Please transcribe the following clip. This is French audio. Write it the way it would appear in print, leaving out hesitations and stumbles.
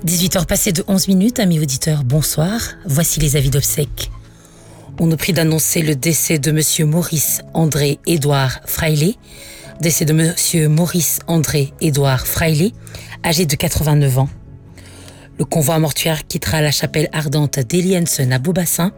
18h passées de 11 minutes, amis auditeurs, bonsoir. Voici les avis d'obsèques. On nous prie d'annoncer le décès de Monsieur Maurice André Édouard Fraillet. Décès de Monsieur Maurice André Édouard Fraillet, âgé de 89 ans. Le convoi mortuaire quittera la chapelle ardente d'Eliensen à Beaubassin